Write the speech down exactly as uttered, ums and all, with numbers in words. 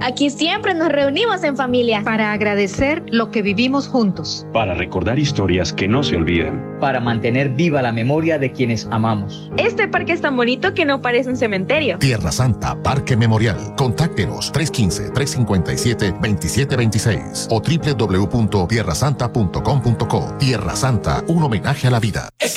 Aquí siempre nos reunimos en familia. Para agradecer lo que vivimos juntos. Para recordar historias que no se olvidan. Para mantener viva la memoria de quienes amamos. Este parque es tan bonito que no parece un cementerio. Tierra Santa Parque Memorial. Contáctenos tres uno cinco, tres cinco siete, dos siete dos seis o doble u doble u doble u punto tierra santa punto com punto co. Tierra Santa, un homenaje a la vida.